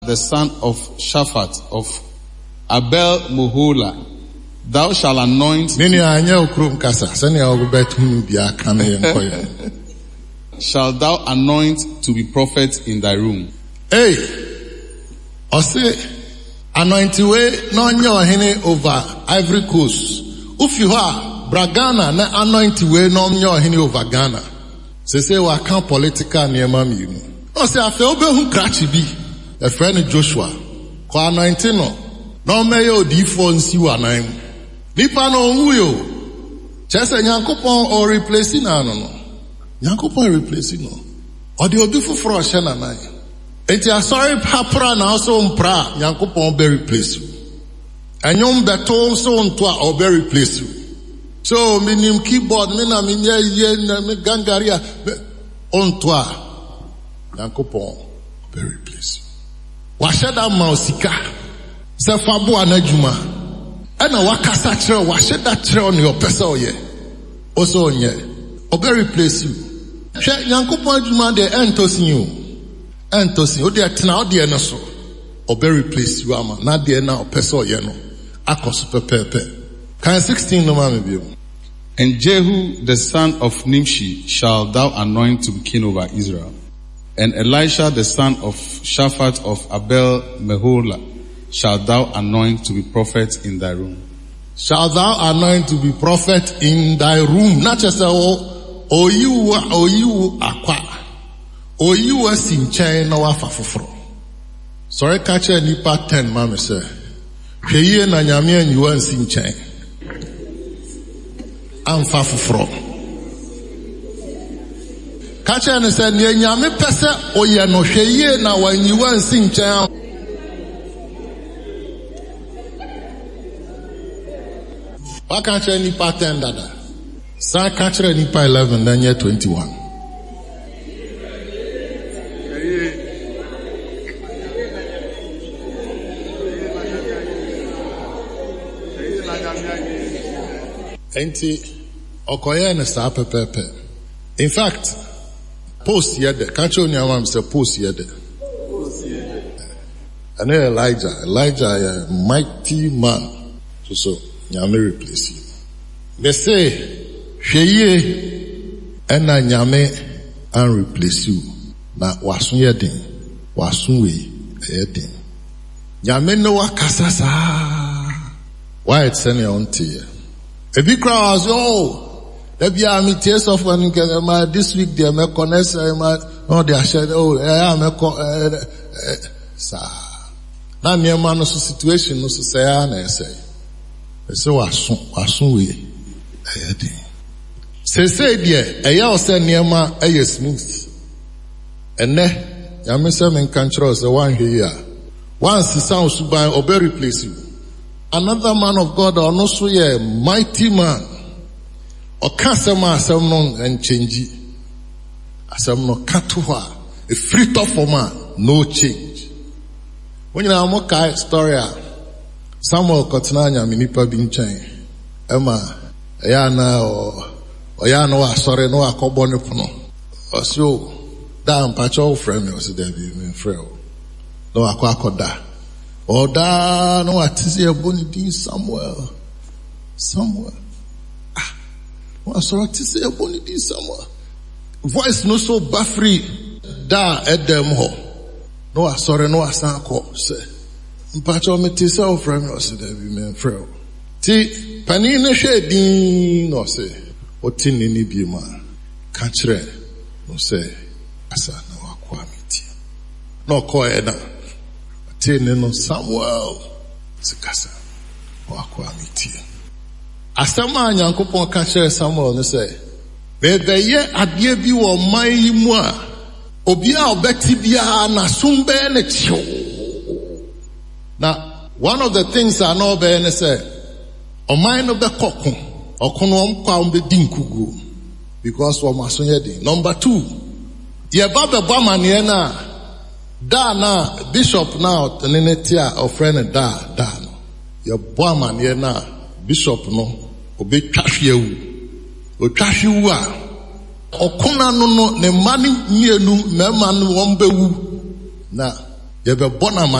the son of Shaphat of Abel Meholah, thou shalt anoint. Shalt thou anoint to be prophet in thy room? Hey, I say, anoint no nyo over Ivory Coast. If you are Bragana, na anoint no nyo over Ghana. Say wa kan political niema mi mu. I say afi obehu krachi bi. A friend Joshua. Ko anointing no. No meyo di fo nsi wa nan mu. Nipa no hu yo. Chese Nyankopon o replacing na no. Nyankopon replacing no. O de obi fufuro hye na nan. Enti asori papra na so mpra Nyankopon be replace you. Anyom beto so nto a o be replace you. So minim keyboard me na me ye na me gangaria onto a Nyankopon be replace you. Wa sheda ma osika se fabo anadwuma ena wakasa kire wa sheda kire on your person oye oso onye o be replace you. Hwe Nyankopon adwuma de entosin you. Entosin o de tena o de no so o be replace you ama na de na o person oye no akoso pepepe. Can 16 no man be. And Jehu the son of Nimshi shalt thou anoint to be king over Israel. And Elisha the son of Shaphat of Abel Meholah shalt thou anoint to be prophet in thy room. Shalt thou anoint to be prophet in thy room. Not just you akwa. O you are sinchen na wa fafufro. Sorry catch nipa 10 mama say. Hweye na nyame anyiwa sinchen. Amfa fufro. Kacha ne se ne nyame pese oye no hweye na wanyiwa nsinchen. Wa kacha nipa 10 dada. Sa kacha nipa 11 then year 21. Enti okoye ne sa pepepe. In fact, post yede kacho nyama say post yede. And then Elijah a mighty man. So nyame replace you. They say hweye ena nyame and replace you. Na wasun yeden wasun we yeden. Nyame no wakasa sa. Why it's any on tie. A big crowd was, there be a tears of one this week they may connect no they are said I am sa na near man no situation no so say na say wasun we ayede say there eya o say near eye smooth ene ya me say men kan tro say one here once sound suban obe replace you. Another man of God or no so ye mighty man or kasema asem no and change asem no katuha a free top for man no change. When you know kai story Samuel kotinanya minipa binchen ema ya na o ya no asore no akobo ne pono o so da mpacho frame o se da bi me frame no akoda Oda no atisi eboni din Samuel. Wa so atisi eboni din Samuel. Voice no so bafri da edem ho. No asore no asanko se. Mpacho metisa o frame o se da bi me frame. Ti pani ne hwe din no se. Oti ni ni bi ma. Ka kire no se asa na wakwa meti. No ko eda. No Samuel sikasa wakwa mitie asama Nyankopon ka kire Samuel ne say bebe ye ade bi wo man yi mu a obi a obeti bia na sumbe ne chiwo. Now one of the things I know be ne say o man no be kokko okono omkwa ombe dinkugu because wo maso ye din. Number 2 ye ba be ba mane na da na bishop now tenetia or friend da no your boy man here na bishop no obe twahwewu o twahwewu a okuna no ne mani mienu mema no won bewu na Yebe bona